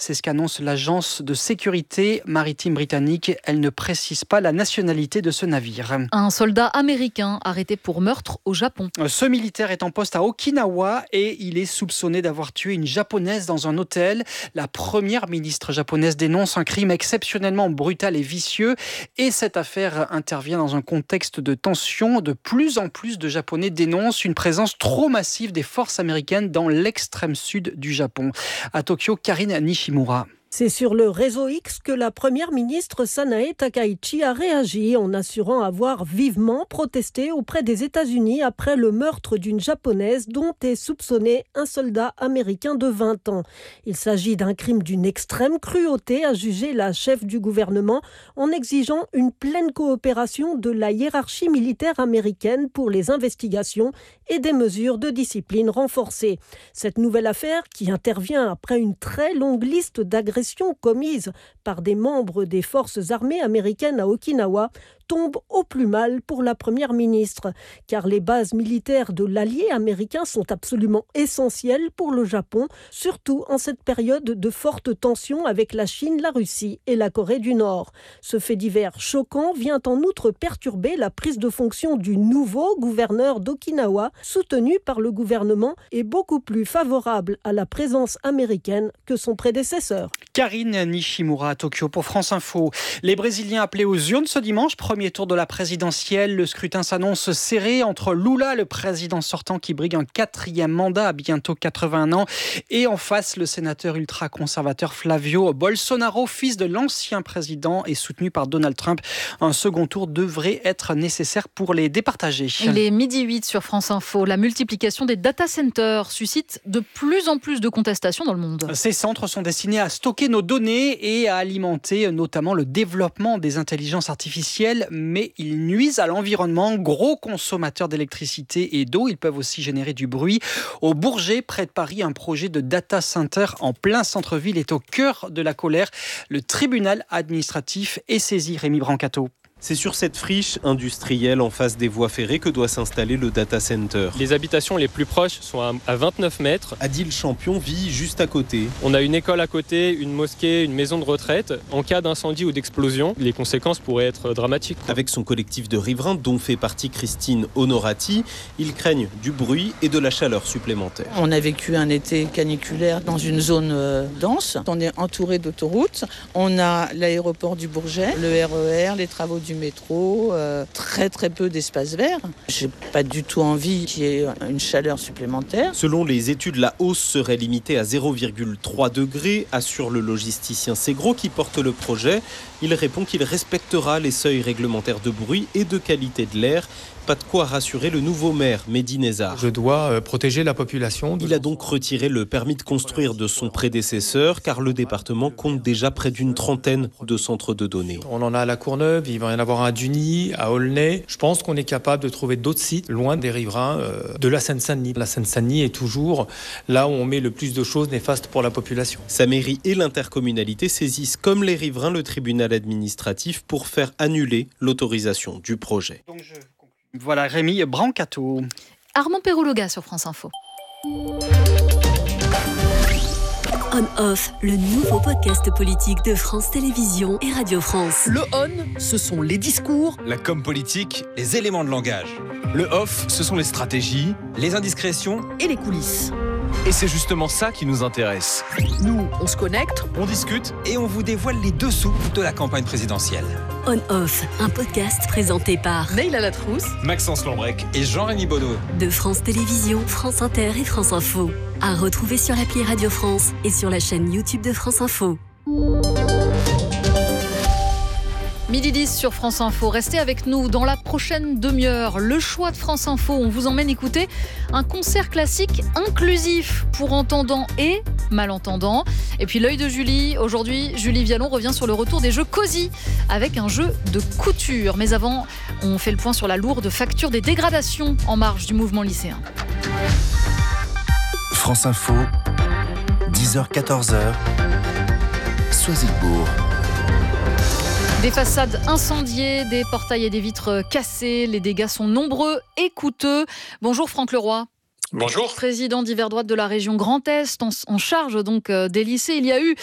C'est ce qu'annonce l'agence de sécurité maritime britannique. Elle ne précise pas la nationalité de ce navire. Un soldat américain arrêté pour meurtre au Japon. Ce militaire est en poste à Okinawa et il est soupçonné d'avoir tué une japonaise dans un hôtel. La première ministre japonaise dénonce un crime exceptionnellement brutal et vicieux. Et cette affaire intervient dans un contexte de tension. De plus en plus de Japonais dénoncent une présence trop massive des forces américaines dans l'extrême sud du Japon. À Tokyo, Karine Nishimura. C'est sur le réseau X que la première ministre Sanae Takaichi a réagi en assurant avoir vivement protesté auprès des États-Unis après le meurtre d'une japonaise dont est soupçonné un soldat américain de 20 ans. Il s'agit d'un crime d'une extrême cruauté, a jugé la chef du gouvernement en exigeant une pleine coopération de la hiérarchie militaire américaine pour les investigations et des mesures de discipline renforcées. Cette nouvelle affaire, qui intervient après une très longue liste d'agressions commises par des membres des forces armées américaines à Okinawa, tombe au plus mal pour la première ministre, car les bases militaires de l'allié américain sont absolument essentielles pour le Japon, surtout en cette période de forte tension avec la Chine, la Russie et la Corée du Nord. Ce fait divers choquant vient en outre perturber la prise de fonction du nouveau gouverneur d'Okinawa, soutenu par le gouvernement et beaucoup plus favorable à la présence américaine que son prédécesseur. Karine Nishimura à Tokyo pour France Info. Les Brésiliens appelés aux urnes ce dimanche, premier tour de la présidentielle. Le scrutin s'annonce serré entre Lula, le président sortant qui brigue un 4e mandat à bientôt 81 ans, et en face le sénateur ultra-conservateur Flavio Bolsonaro, fils de l'ancien président et soutenu par Donald Trump. Un second tour devrait être nécessaire pour les départager. Il est 12h08 sur France Info. La multiplication des data centers suscite de plus en plus de contestations dans le monde. Ces centres sont destinés à stocker nos données et à alimenter notamment le développement des intelligences artificielles, mais ils nuisent à l'environnement. Gros consommateurs d'électricité et d'eau, ils peuvent aussi générer du bruit. Au Bourget, près de Paris, un projet de data center en plein centre-ville est au cœur de la colère. Le tribunal administratif est saisi. Rémi Brancato. C'est sur cette friche industrielle en face des voies ferrées que doit s'installer le data center. Les habitations les plus proches sont à 29 mètres. Adil Champion vit juste à côté. On a une école à côté, une mosquée, une maison de retraite. En cas d'incendie ou d'explosion, les conséquences pourraient être dramatiques. Avec son collectif de riverains, dont fait partie Christine Honorati, ils craignent du bruit et de la chaleur supplémentaire. On a vécu un été caniculaire dans une zone dense. On est entouré d'autoroutes. On a l'aéroport du Bourget, le RER, les travaux du métro, très très peu d'espace vert. J'ai pas du tout envie qu'il y ait une chaleur supplémentaire. Selon les études, la hausse serait limitée à 0,3 degrés, assure le logisticien Segro qui porte le projet. Il répond qu'il respectera les seuils réglementaires de bruit et de qualité de l'air. Pas de quoi rassurer le nouveau maire, Mehdi Nezar. Je dois protéger la population. Il a donc retiré le permis de construire de son prédécesseur, car le département compte déjà près d'une trentaine de centres de données. On en a à La Courneuve, il va y en avoir un à Duny, à Aulnay. Je pense qu'on est capable de trouver d'autres sites loin des riverains de la Seine-Saint-Denis. La Seine-Saint-Denis est toujours là où on met le plus de choses néfastes pour la population. Sa mairie et l'intercommunalité saisissent comme les riverains le tribunal administratif pour faire annuler l'autorisation du projet. Voilà, Rémi Brancato. Armand Perrologa sur France Info. On-Off, le nouveau podcast politique de France Télévisions et Radio France. Le on, ce sont les discours. La com politique, les éléments de langage. Le off, ce sont les stratégies, les indiscrétions et les coulisses. Et c'est justement ça qui nous intéresse. Nous, on se connecte, on discute et on vous dévoile les dessous de la campagne présidentielle. On-Off, un podcast présenté par Neila Latrousse, Maxence Lambrec et Jean-Rémy Bonneau. De France Télévisions, France Inter et France Info. À retrouver sur l'appli Radio France et sur la chaîne YouTube de France Info. 12h10 sur France Info. Restez avec nous dans la prochaine demi-heure. Le choix de France Info, on vous emmène écouter un concert classique inclusif pour entendants et malentendants. Et puis l'œil de Julie. Aujourd'hui, Julie Vialon revient sur le retour des jeux Cozy avec un jeu de couture. Mais avant, on fait le point sur la lourde facture des dégradations en marge du mouvement lycéen. France Info, 10h-14h, Soisilbourg. Des façades incendiées, des portails et des vitres cassés. Les dégâts sont nombreux et coûteux. Bonjour Franck Leroy. Bonjour. Président d'Hiver Droite de la région Grand Est, en charge donc des lycées. Il y a eu